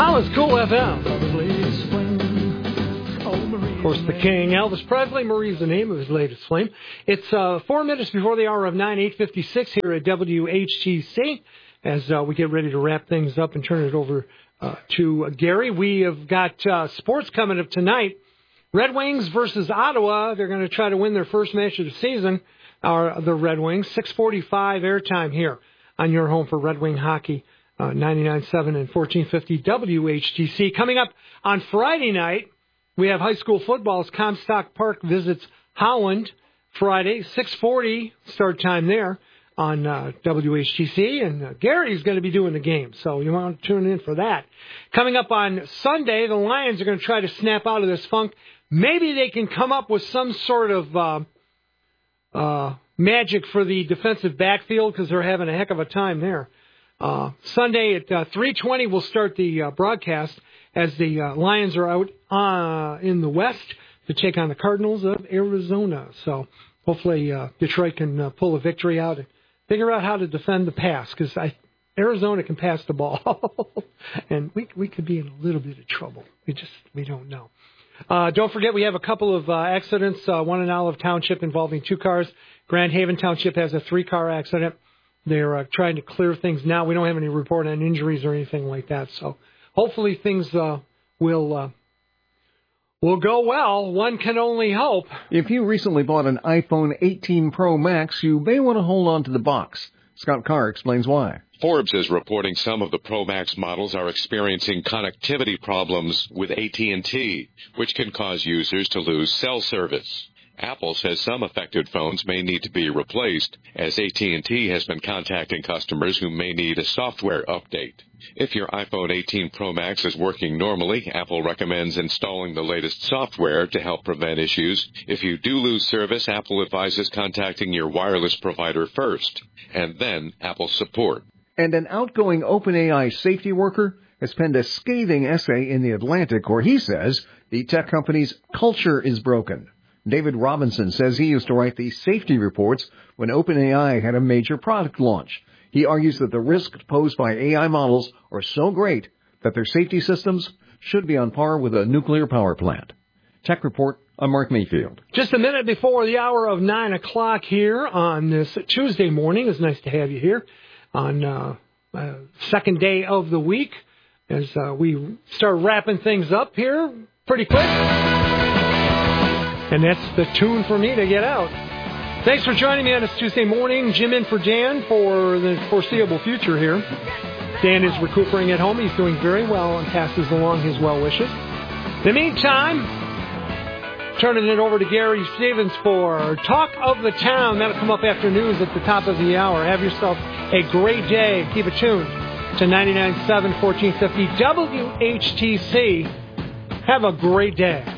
Holland's Cool FM. Of course, the king, Elvis Presley. Marie's the name of his latest flame. It's 4 minutes before the hour of 9, 8:56 here at WHTC. As we get ready to wrap things up and turn it over to Gary. We have got sports coming up tonight. Red Wings versus Ottawa. They're going to try to win their first match of the season, the Red Wings. 6:45 airtime here on your home for Red Wing hockey, 99.7 and 1450 WHTC. Coming up on Friday night, we have high school football as Comstock Park visits Holland Friday, 6:40 start time there on WHTC, and Gary's going to be doing the game, so you want to tune in for that. Coming up on Sunday, the Lions are going to try to snap out of this funk. Maybe they can come up with some sort of magic for the defensive backfield because they're having a heck of a time there. Sunday at 3:20 we'll start the broadcast as the Lions are out in the West to take on the Cardinals of Arizona. So hopefully Detroit can pull a victory out and figure out how to defend the pass because Arizona can pass the ball. And we could be in a little bit of trouble. We don't know. Don't forget we have a couple of accidents, one in Olive Township involving 2 cars. Grand Haven Township has a 3-car accident. They're trying to clear things now. We don't have any report on injuries or anything like that. So hopefully things will go well. One can only hope. If you recently bought an iPhone 18 Pro Max, you may want to hold on to the box. Scott Carr explains why. Forbes is reporting some of the Pro Max models are experiencing connectivity problems with AT&T, which can cause users to lose cell service. Apple says some affected phones may need to be replaced, as AT&T has been contacting customers who may need a software update. If your iPhone 18 Pro Max is working normally, Apple recommends installing the latest software to help prevent issues. If you do lose service, Apple advises contacting your wireless provider first, and then Apple support. And an outgoing OpenAI safety worker has penned a scathing essay in The Atlantic where he says the tech company's culture is broken. David Robinson says he used to write the safety reports when OpenAI had a major product launch. He argues that the risks posed by AI models are so great that their safety systems should be on par with a nuclear power plant. Tech Report, I'm Mark Mayfield. Just a minute before the hour of 9 o'clock here on this Tuesday morning. It's nice to have you here on second day of the week as we start wrapping things up here pretty quick. And that's the tune for me to get out. Thanks for joining me on this Tuesday morning. Jim in for Dan for the foreseeable future here. Dan is recuperating at home. He's doing very well and passes along his well wishes. In the meantime, turning it over to Gary Stevens for Talk of the Town. That'll come up after news at the top of the hour. Have yourself a great day. Keep it tuned to 99.7 1450 WHTC. Have a great day.